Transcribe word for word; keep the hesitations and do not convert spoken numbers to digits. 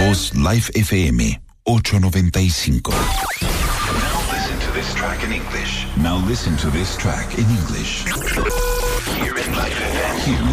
Voz Live F M ochocientos noventa y cinco. Now listen to this track in English. Now listen to this track in English. Here in Live F M. Here